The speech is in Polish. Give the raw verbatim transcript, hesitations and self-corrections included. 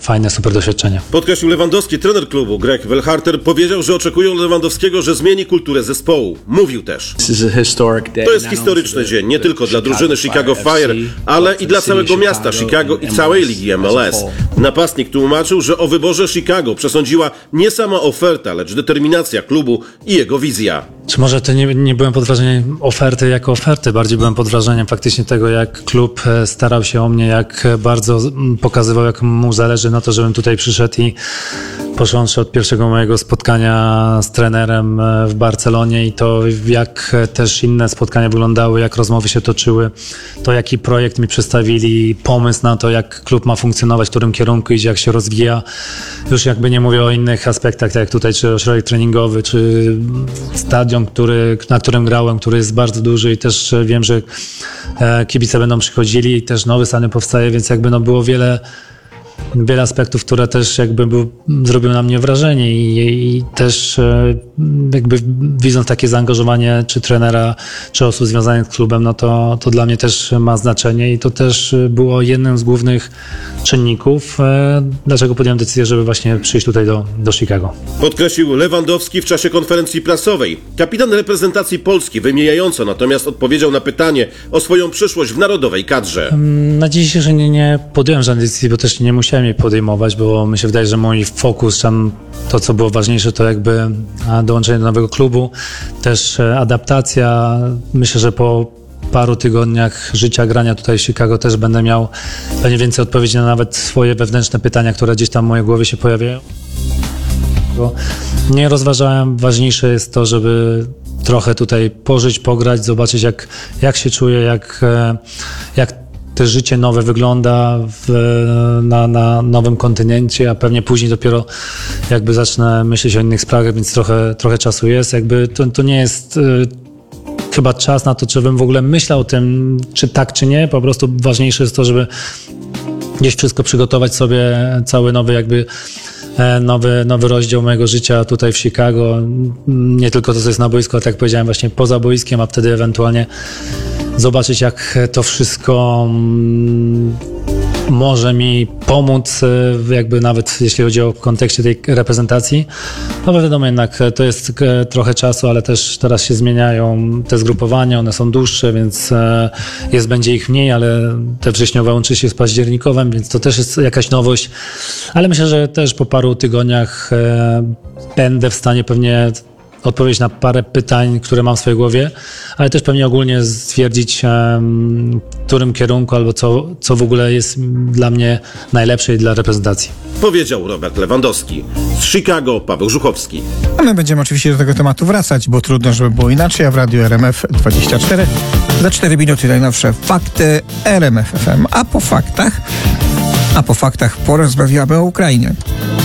fajne, super doświadczenie. Podkreślił Lewandowski. Trener klubu Greg Velharter powiedział, że oczekują Lewandowskiego, że zmieni kulturę zespołu. Mówił też: to jest historyczny dzień, nie tylko dla drużyny Chicago Fire, ale i dla całego miasta Chicago i całej ligi M L S. Napastnik tłumaczył, że o wyborze Chicago przesądziła nie sama oferta, lecz determinacja klubu i jego wizja. Czy może to nie, nie byłem pod wrażeniem oferty jako oferty, bardziej byłem pod wrażeniem faktycznie tego, jak klub starał się o mnie, jak bardzo pokazywał, jak mu zależy na to, żebym tutaj przyszedł i począwszy od pierwszego mojego spotkania z trenerem w Barcelonie i to, jak też inne spotkania wyglądały, jak rozmowy się toczyły, to jaki projekt mi przedstawili, pomysł na to, jak klub ma funkcjonować, w którym kierunku idzie, jak się rozwija. Już jakby nie mówię o innych aspektach, tak jak tutaj, czy ośrodek treningowy, czy stadion, który, na którym grałem, który jest bardzo duży i też wiem, że kibice będą przychodzili i też nowy stadion powstaje, więc jakby no było wiele Wiele aspektów, które też jakby był, zrobiły na mnie wrażenie i, i też jakby widząc takie zaangażowanie czy trenera, czy osób związanych z klubem, no to, to dla mnie też ma znaczenie i to też było jednym z głównych czynników, dlaczego podjąłem decyzję, żeby właśnie przyjść tutaj do, do Chicago. Podkreślił Lewandowski w czasie konferencji prasowej. Kapitan reprezentacji Polski wymijająco natomiast odpowiedział na pytanie o swoją przyszłość w narodowej kadrze. Na dzisiejszy nie, nie podjąłem żadnej decyzji, bo też nie musiałem jej podejmować, bo mi się wydaje, że mój fokus, tam to co było ważniejsze, to jakby dołączenie do nowego klubu, też adaptacja. Myślę, że po paru tygodniach życia, grania tutaj w Chicago też będę miał pewnie więcej odpowiedzi na nawet swoje wewnętrzne pytania, które gdzieś tam w mojej głowie się pojawiają. Nie rozważałem, ważniejsze jest to, żeby trochę tutaj pożyć, pograć, zobaczyć jak, jak się czuję, jak, jak to życie nowe wygląda w, na, na nowym kontynencie, a pewnie później dopiero jakby zacznę myśleć o innych sprawach, więc trochę, trochę czasu jest. Jakby to, to nie jest y, chyba czas na to, żebym w ogóle myślał o tym, czy tak, czy nie. Po prostu ważniejsze jest to, żeby gdzieś wszystko przygotować sobie, cały nowy jakby Nowy, nowy rozdział mojego życia tutaj w Chicago. Nie tylko to, co jest na boisku, ale tak jak powiedziałem, właśnie poza boiskiem, a wtedy ewentualnie zobaczyć, jak to wszystko może mi pomóc, jakby nawet jeśli chodzi o kontekście tej reprezentacji. No bo wiadomo jednak, to jest trochę czasu, ale też teraz się zmieniają te zgrupowania, one są dłuższe, więc jest, będzie ich mniej, ale te wrześniowe łączy się z październikowym, więc to też jest jakaś nowość. Ale myślę, że też po paru tygodniach będę w stanie pewnie odpowiedzieć na parę pytań, które mam w swojej głowie, ale też pewnie ogólnie stwierdzić, w którym kierunku albo co, co w ogóle jest dla mnie najlepsze i dla reprezentacji. Powiedział Robert Lewandowski. Z Chicago Paweł Żuchowski. A my będziemy oczywiście do tego tematu wracać, bo trudno, żeby było inaczej, a w Radiu R M F dwadzieścia cztery za cztery minuty najnowsze fakty R M F F M, a po faktach, a po faktach porozmawiamy o Ukrainie.